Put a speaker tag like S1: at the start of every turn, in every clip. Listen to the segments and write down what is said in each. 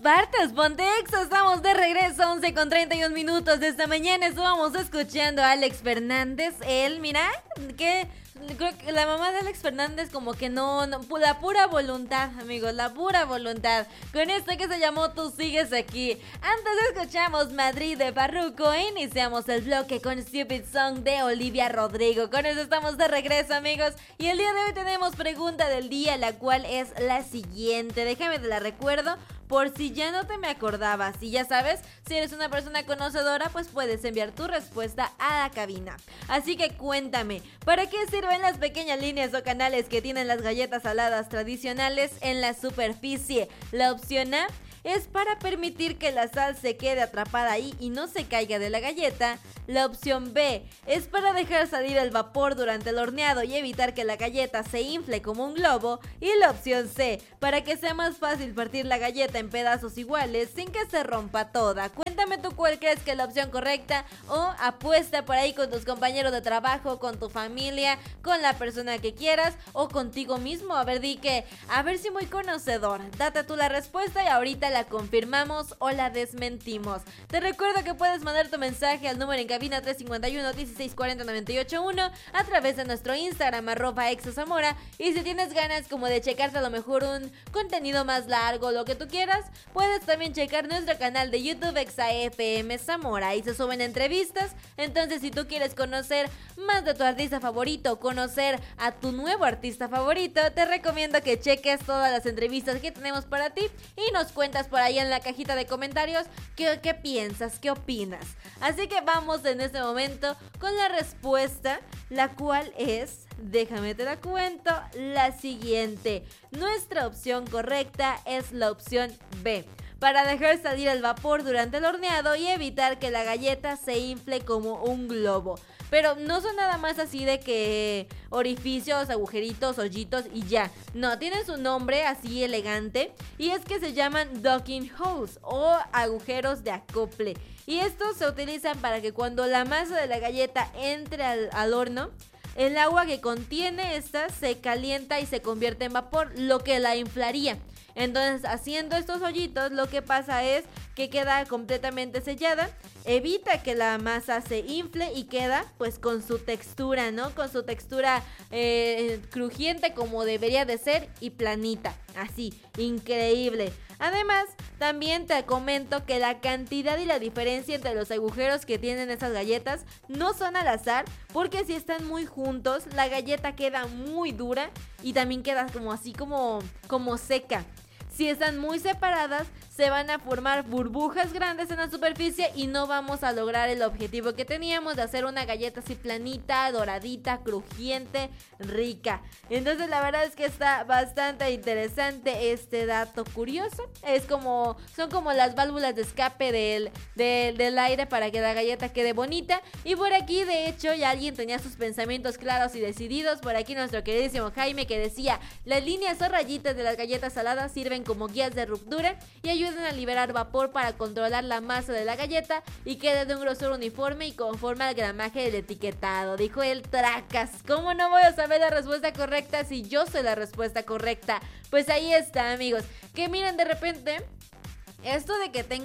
S1: partes, Ponte Exa, estamos de regreso, 11:31 de esta mañana. Estábamos escuchando a Alex Fernández. Él, mira, que creo que la mamá de Alex Fernández como que no, la pura voluntad, amigos, la pura voluntad. Con esto que se llamó Tú Sigues Aquí. Antes escuchamos Madrid de Farruko e iniciamos el bloque con Stupid Song de Olivia Rodrigo. Con eso estamos de regreso, amigos. Y el día de hoy tenemos pregunta del día, la cual es la siguiente. Déjame te la recuerdo por si ya no te me acordabas. Y ya sabes, si eres una persona conocedora, pues puedes enviar tu respuesta a la cabina. Así que cuéntame, ¿para qué sirven las pequeñas líneas o canales que tienen las galletas saladas tradicionales en la superficie? La opción A es para permitir que la sal se quede atrapada ahí y no se caiga de la galleta. La opción B es para dejar salir el vapor durante el horneado y evitar que la galleta se infle como un globo. Y la opción C, para que sea más fácil partir la galleta en pedazos iguales sin que se rompa toda. Cuéntame tú cuál crees que es la opción correcta, o apuesta por ahí con tus compañeros de trabajo, con tu familia, con la persona que quieras o contigo mismo. A ver, a ver si muy conocedor. Date tú la respuesta y ahorita la confirmamos o la desmentimos. Te recuerdo que puedes mandar tu mensaje al número en cabina 351-1640-981 a través de nuestro Instagram @exazamora. Y si tienes ganas como de checarte a lo mejor un contenido más largo, lo que tú quieras, puedes también checar nuestro canal de YouTube ExaFM Zamora. Ahí se suben entrevistas. Entonces, si tú quieres conocer más de tu artista favorito, conocer a tu nuevo artista favorito, te recomiendo que cheques todas las entrevistas que tenemos para ti y nos cuentas por ahí en la cajita de comentarios qué piensas, qué opinas. Así que vamos en este momento con la respuesta, la cual es, déjame te la cuento, la siguiente. Nuestra opción correcta es la opción B, para dejar salir el vapor durante el horneado y evitar que la galleta se infle como un globo. Pero no son nada más así de que orificios, agujeritos, hoyitos y ya. No, tienen su nombre así elegante y es que se llaman docking holes o agujeros de acople. Y estos se utilizan para que cuando la masa de la galleta entre al horno, el agua que contiene esta se calienta y se convierte en vapor, lo que la inflaría. Entonces, haciendo estos hoyitos, lo que pasa es que queda completamente sellada, evita que la masa se infle y queda pues con su textura, ¿no? Con su textura crujiente como debería de ser y planita, así, increíble. Además, también te comento que la cantidad y la diferencia entre los agujeros que tienen esas galletas no son al azar, porque si están muy juntos, la galleta queda muy dura y también queda como así como seca. Si están muy separadas, se van a formar burbujas grandes en la superficie y no vamos a lograr el objetivo que teníamos de hacer una galleta así planita, doradita, crujiente, rica. Entonces la verdad es que está bastante interesante este dato curioso. Son como las válvulas de escape del aire para que la galleta quede bonita. Y por aquí de hecho ya alguien tenía sus pensamientos claros y decididos. Por aquí nuestro queridísimo Jaime, que decía: las líneas o rayitas de las galletas saladas sirven como guías de ruptura y ayudan a liberar vapor para controlar la masa de la galleta y quede de un grosor uniforme y conforme al gramaje del etiquetado. Dijo el Tracas. ¿Cómo no voy a saber la respuesta correcta si yo soy la respuesta correcta? Pues ahí está, amigos. Que miren, de repente esto de que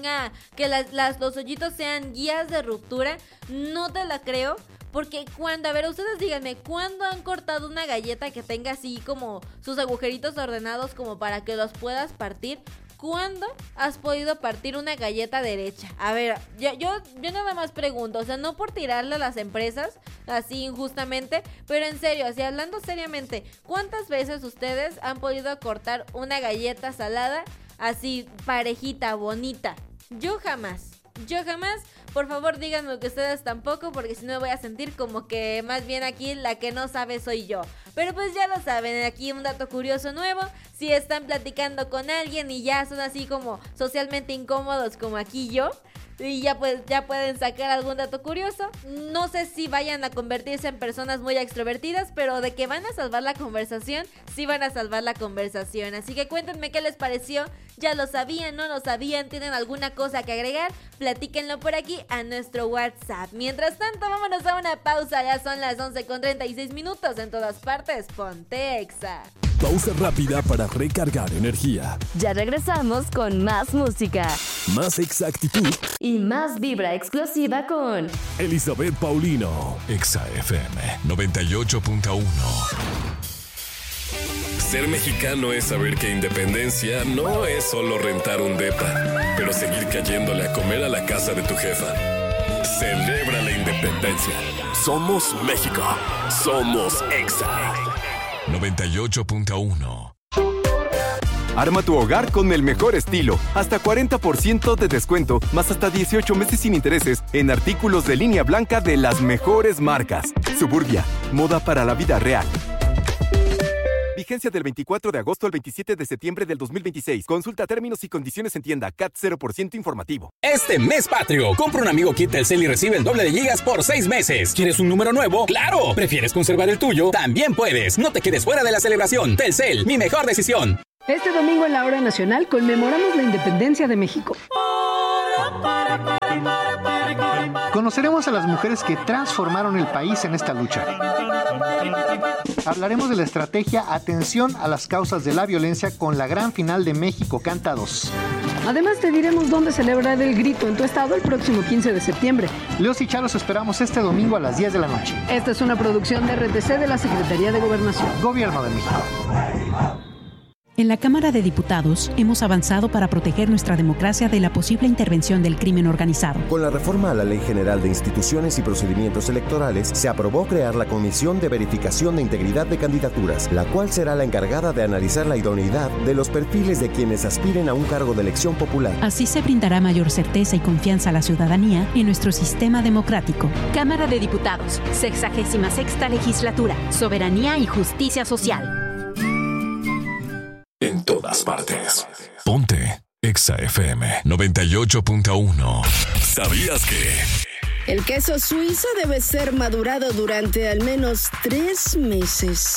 S1: los hoyitos sean guías de ruptura, no te la creo. Porque a ver, ustedes díganme, ¿cuándo han cortado una galleta que tenga así como sus agujeritos ordenados como para que los puedas partir? ¿Cuándo has podido partir una galleta derecha? A ver, yo nada más pregunto, o sea, no por tirarle a las empresas así injustamente, pero en serio, así hablando seriamente, ¿cuántas veces ustedes han podido cortar una galleta salada así parejita, bonita? Yo jamás. Por favor díganme que ustedes tampoco, porque si no me voy a sentir como que más bien aquí la que no sabe soy yo. Pero pues ya lo saben, aquí un dato curioso nuevo: si están platicando con alguien y ya son así como socialmente incómodos como aquí yo, y ya pueden sacar algún dato curioso. No sé si vayan a convertirse en personas muy extrovertidas, pero de que van a salvar la conversación, sí van a salvar la conversación. Así que cuéntenme qué les pareció. ¿Ya lo sabían? ¿No lo sabían? ¿Tienen alguna cosa que agregar? Platíquenlo por aquí a nuestro WhatsApp. Mientras tanto, vámonos a una pausa. Ya son las 11:36 en todas partes. Ponte Exa.
S2: pausa rápida para recargar energía.
S3: Ya regresamos con más música,
S2: Más exactitud
S3: y más vibra explosiva con
S2: Elizabeth Paulino.
S4: Exa FM 98.1.
S2: Ser mexicano es saber que independencia no es solo rentar un depa, pero seguir cayéndole a comer a la casa de tu jefa. Celebra la independencia. Somos México. Somos Exa.
S4: 98.1.
S5: Arma tu hogar con el mejor estilo. Hasta 40% de descuento, más hasta 18 meses sin intereses en artículos de línea blanca de las mejores marcas. Suburbia, moda para la vida real. Vigencia del 24 de agosto al 27 de septiembre del 2026. Consulta términos y condiciones en tienda. CAT 0% informativo.
S6: Este mes patrio, compra un amigo kit Telcel y recibe el doble de gigas por 6 meses. ¿Quieres un número nuevo? ¡Claro! ¿Prefieres conservar el tuyo? También puedes. No te quedes fuera de la celebración. Telcel, mi mejor decisión.
S7: Este domingo en la Hora Nacional conmemoramos la independencia de México.
S8: Conoceremos a las mujeres que transformaron el país en esta lucha. Hablaremos de la estrategia Atención a las causas de la violencia con la gran final de México Canta 2.
S7: Además te diremos dónde celebrar el grito en tu estado el próximo 15 de septiembre.
S8: Leos y Charos esperamos este domingo a las 10 de la noche.
S7: Esta es una producción de RTC de la Secretaría de Gobernación.
S8: Gobierno de México.
S9: En la Cámara de Diputados hemos avanzado para proteger nuestra democracia de la posible intervención del crimen organizado.
S10: Con la reforma a la Ley General de Instituciones y Procedimientos Electorales, se aprobó crear la Comisión de Verificación de Integridad de Candidaturas, la cual será la encargada de analizar la idoneidad de los perfiles de quienes aspiren a un cargo de elección popular.
S9: Así se brindará mayor certeza y confianza a la ciudadanía en nuestro sistema democrático.
S3: Cámara de Diputados, 66ª Legislatura, Soberanía y Justicia Social.
S4: En todas partes. Ponte Exa FM 98.1.
S2: ¿Sabías que
S11: el queso suizo debe ser madurado durante al menos 3 meses?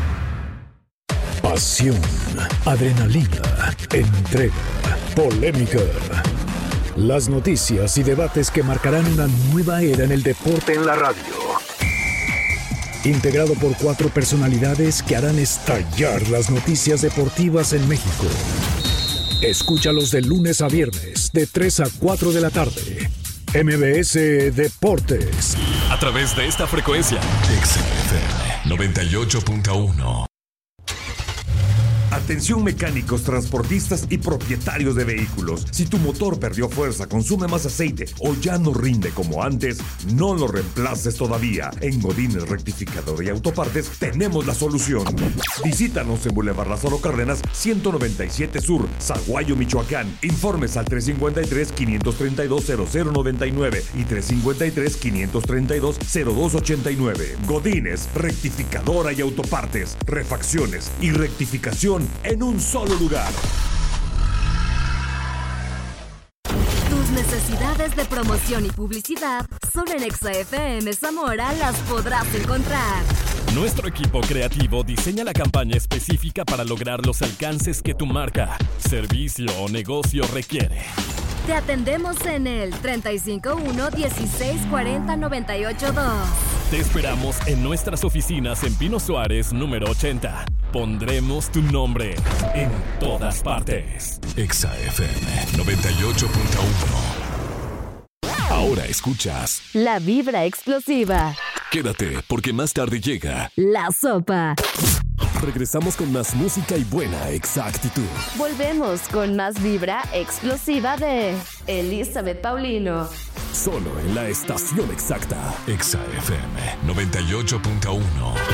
S12: Pasión, adrenalina, entrega, polémica. Las noticias y debates que marcarán una nueva era en el deporte en la radio. Integrado por 4 personalidades que harán estallar las noticias deportivas en México. Escúchalos de lunes a viernes, de 3 a 4 de la tarde. MBS Deportes.
S2: a través de esta frecuencia?
S4: Exa FM 98.1.
S13: Atención mecánicos, transportistas y propietarios de vehículos. Si tu motor perdió fuerza, consume más aceite o ya no rinde como antes, no lo reemplaces todavía. En Godínez Rectificador y Autopartes tenemos la solución. Visítanos en Boulevard Lázaro Cárdenas, 197 Sur, Zaguayo, Michoacán. Informes al 353-532-0099 y 353-532-0289. Godínez Rectificadora y Autopartes. Refacciones y rectificación en un solo lugar.
S3: Tus necesidades de promoción y publicidad solo en Exa FM Zamora las podrás encontrar.
S2: Nuestro equipo creativo diseña la campaña específica para lograr los alcances que tu marca, servicio o negocio requiere.
S3: Te atendemos en el 351-1640-982.
S2: Te esperamos en nuestras oficinas en Pino Suárez, número 80. Pondremos tu nombre en todas partes.
S4: Exa FM 98.1. Ahora escuchas
S3: La vibra explosiva.
S2: Quédate, porque más tarde llega
S3: La sopa.
S2: Regresamos con más música y buena exactitud.
S3: Volvemos con más vibra explosiva de Elizabeth Paulino.
S2: Solo en la estación exacta.
S4: Exa FM 98.1.